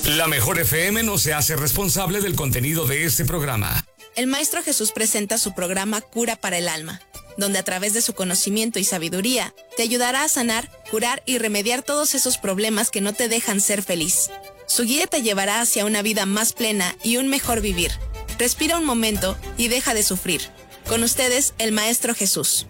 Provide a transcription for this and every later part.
La Mejor FM no se hace responsable del contenido de este programa. El Maestro Jesús presenta su programa Cura para el Alma, donde a través de su conocimiento y sabiduría te ayudará a sanar, curar y remediar todos esos problemas que no te dejan ser feliz. Su guía te llevará hacia una vida más plena y un mejor vivir. Respira un momento y deja de sufrir. Con ustedes, el Maestro Jesús.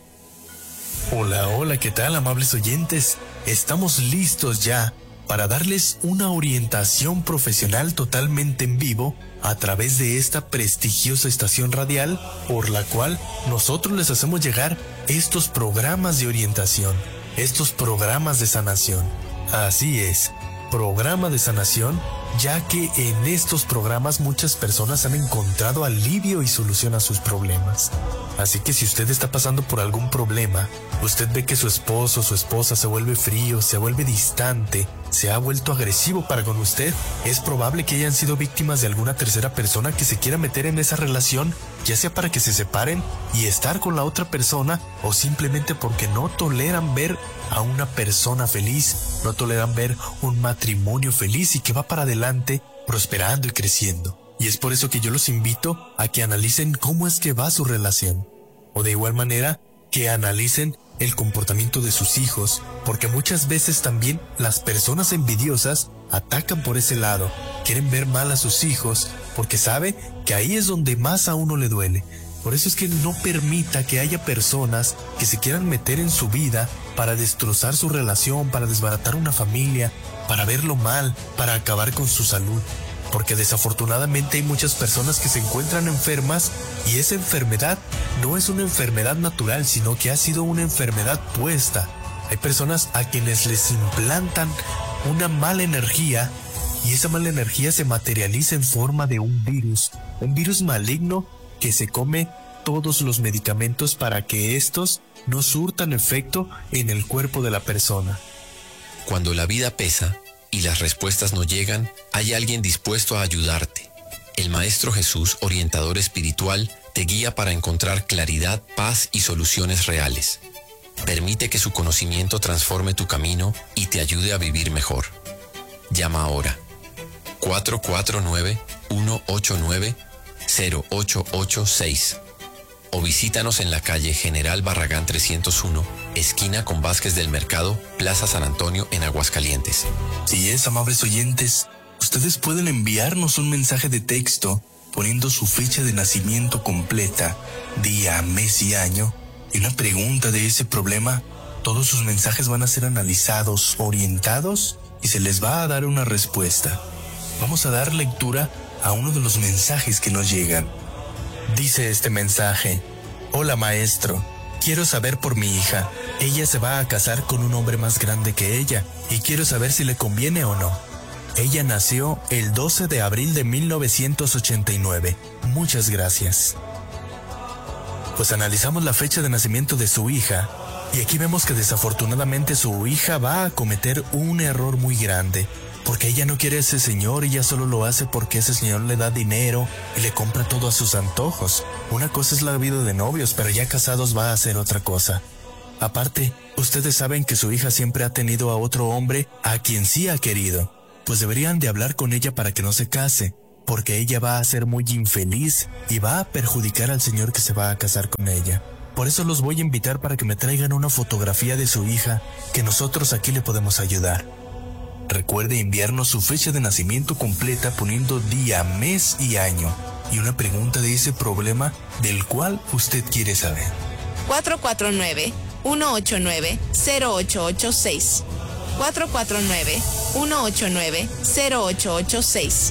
Hola, hola, ¿qué tal, amables oyentes? Estamos listos ya para darles una orientación profesional totalmente en vivo a través de esta prestigiosa estación radial por la cual nosotros les hacemos llegar estos programas de orientación, estos programas de sanación. Así es, programa de sanación, ya que en estos programas muchas personas han encontrado alivio y solución a sus problemas. Así que si usted está pasando por algún problema, usted ve que su esposo o su esposa se vuelve frío, se vuelve distante, se ha vuelto agresivo para con usted, es probable que hayan sido víctimas de alguna tercera persona que se quiera meter en esa relación, ya sea para que se separen y estar con la otra persona, o simplemente porque no toleran ver a una persona feliz, no toleran ver un matrimonio feliz y que va para adelante, prosperando y creciendo. Y es por eso que yo los invito a que analicen cómo es que va su relación. O de igual manera, que analicen el comportamiento de sus hijos, porque muchas veces también las personas envidiosas atacan por ese lado, quieren ver mal a sus hijos, porque sabe que ahí es donde más a uno le duele. Por eso es que no permita que haya personas que se quieran meter en su vida para destrozar su relación, para desbaratar una familia, para verlo mal, para acabar con su salud. Porque desafortunadamente hay muchas personas que se encuentran enfermas y esa enfermedad no es una enfermedad natural, sino que ha sido una enfermedad puesta. Hay personas a quienes les implantan una mala energía y esa mala energía se materializa en forma de un virus maligno que se come todos los medicamentos para que estos no surtan efecto en el cuerpo de la persona. Cuando la vida pesa y las respuestas no llegan, hay alguien dispuesto a ayudarte. El Maestro Jesús, orientador espiritual, te guía para encontrar claridad, paz y soluciones reales. Permite que su conocimiento transforme tu camino y te ayude a vivir mejor. Llama ahora. 449-189-0886 o visítanos en la calle General Barragán 301, esquina con Vázquez del Mercado, Plaza San Antonio, en Aguascalientes. Si es, amables oyentes, ustedes pueden enviarnos un mensaje de texto poniendo su fecha de nacimiento completa, día, mes y año, y una pregunta de ese problema. Todos sus mensajes van a ser analizados, orientados, y se les va a dar una respuesta. Vamos a dar lectura a uno de los mensajes que nos llegan. Dice este mensaje: hola maestro, quiero saber por mi hija. Ella se va a casar con un hombre más grande que ella y quiero saber si le conviene o no. Ella nació el 12 de abril de 1989. Muchas gracias. Pues analizamos la fecha de nacimiento de su hija y aquí vemos que desafortunadamente su hija va a cometer un error muy grande. Porque ella no quiere a ese señor, ella solo lo hace porque ese señor le da dinero y le compra todo a sus antojos. Una cosa es la vida de novios, pero ya casados va a hacer otra cosa. Aparte, ustedes saben que su hija siempre ha tenido a otro hombre a quien sí ha querido. Pues deberían de hablar con ella para que no se case, porque ella va a ser muy infeliz y va a perjudicar al señor que se va a casar con ella. Por eso los voy a invitar para que me traigan una fotografía de su hija, que nosotros aquí le podemos ayudar. Recuerde enviarnos su fecha de nacimiento completa poniendo día, mes y año y una pregunta de ese problema del cual usted quiere saber. 449-189-0886 449-189-0886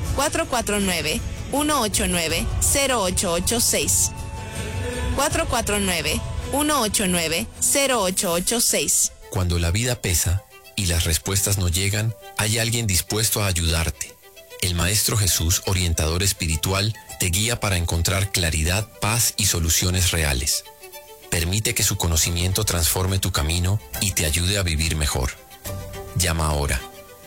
449-189-0886 449-189-0886. Cuando la vida pesa y las respuestas no llegan, hay alguien dispuesto a ayudarte. El Maestro Jesús, orientador espiritual, te guía para encontrar claridad, paz y soluciones reales. Permite que su conocimiento transforme tu camino y te ayude a vivir mejor. Llama ahora.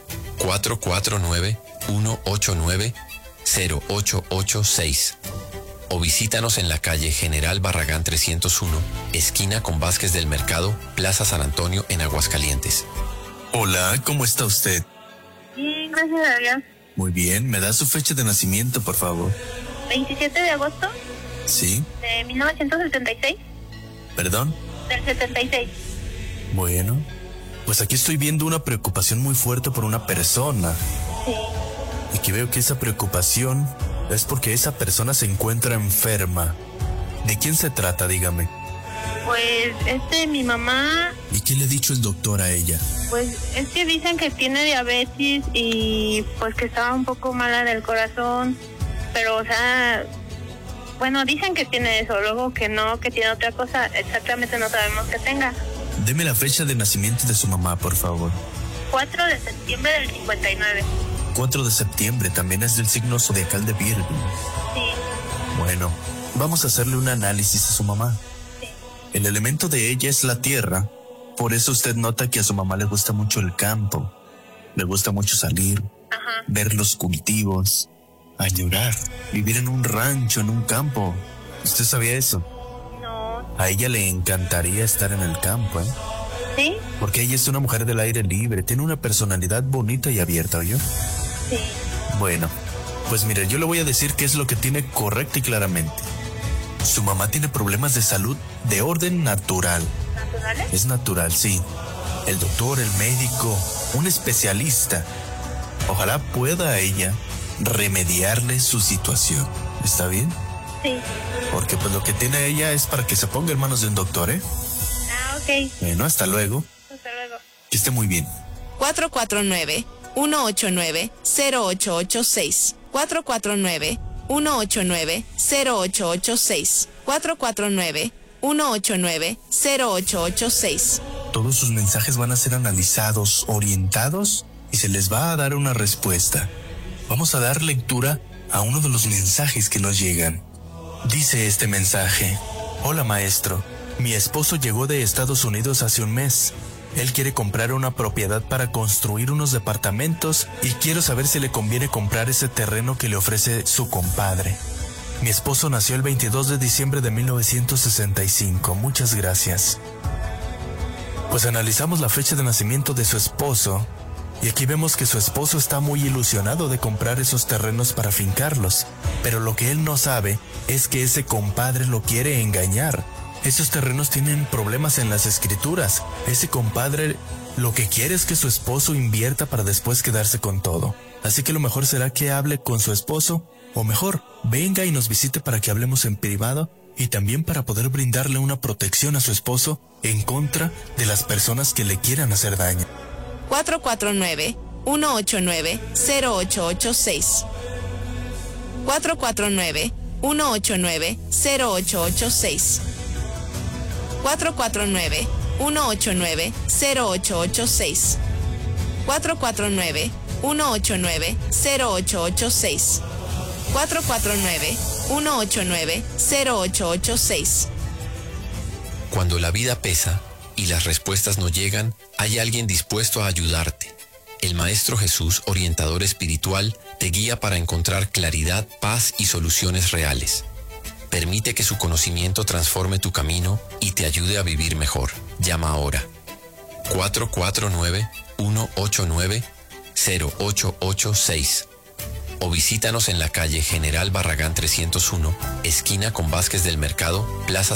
449-189-0886 o visítanos en la calle General Barragán 301, esquina con Vázquez del Mercado, Plaza San Antonio, en Aguascalientes. Hola, ¿cómo está usted? Bien, gracias a Dios. Muy bien, ¿me da su fecha de nacimiento, por favor? 27 de agosto Sí. de 1976. ¿Perdón? Del 76. Bueno, pues aquí estoy viendo una preocupación muy fuerte por una persona. Sí. Y que veo que esa preocupación es porque esa persona se encuentra enferma. ¿De quién se trata, dígame? Pues mi mamá, ¿Y qué le ha dicho el doctor a ella? pues es que dicen que tiene diabetes y pues que estaba un poco mala del corazón, pero o sea, bueno, dicen que tiene eso, luego que no, que tiene otra cosa, exactamente no sabemos qué tenga. Deme la fecha de nacimiento de su mamá, por favor. 4 de septiembre del 59. 4 de septiembre, también es del signo zodiacal de Virgo. Sí, Bueno, vamos a hacerle un análisis a su mamá. sí. El elemento de ella es la tierra. Por eso usted nota que a su mamá le gusta mucho el campo. Le gusta mucho salir, Ajá. ver los cultivos, añorar, vivir en un rancho, en un campo. ¿Usted sabía eso? No. A ella le encantaría estar en el campo, ¿eh? ¿Sí? Porque ella es una mujer del aire libre, tiene una personalidad bonita y abierta, ¿oyó? Sí. Bueno, pues mire, yo le voy a decir qué es lo que tiene correcto y claramente. Su mamá tiene problemas de salud de orden natural. ¿Naturales? Es natural, sí. El doctor, el médico, un especialista. Ojalá pueda ella remediarle su situación. ¿Está bien? Sí. Porque pues lo que tiene ella es para que se ponga en manos de un doctor, ¿eh? Ah, ok. Bueno, hasta luego. Hasta luego. Que esté muy bien. 449-189-0886. 449-189-0886. 449-189-0886. Todos sus mensajes van a ser analizados, orientados y se les va a dar una respuesta. Vamos a dar lectura a uno de los mensajes que nos llegan. Dice este mensaje: Hola maestro, mi esposo llegó de Estados Unidos hace un mes. Él quiere comprar una propiedad para construir unos departamentos y quiero saber si le conviene comprar ese terreno que le ofrece su compadre. Mi esposo nació el 22 de diciembre de 1965. Muchas gracias. Pues analizamos la fecha de nacimiento de su esposo y aquí vemos que su esposo está muy ilusionado de comprar esos terrenos para fincarlos, pero lo que él no sabe es que ese compadre lo quiere engañar. Esos terrenos tienen problemas en las escrituras. Ese compadre lo que quiere es que su esposo invierta para después quedarse con todo. Así que lo mejor será que hable con su esposo, o mejor, venga y nos visite para que hablemos en privado y también para poder brindarle una protección a su esposo en contra de las personas que le quieran hacer daño. 449-189-0886. 449-189-0886. 449-189-0886. 449-189-0886. 449-189-0886. Cuando la vida pesa y las respuestas no llegan, hay alguien dispuesto a ayudarte. El Maestro Jesús, orientador espiritual, te guía para encontrar claridad, paz y soluciones reales. Permite que su conocimiento transforme tu camino y te ayude a vivir mejor. Llama ahora. 449-189-0886 o visítanos en la calle General Barragán 301, esquina con Vázquez del Mercado, Plaza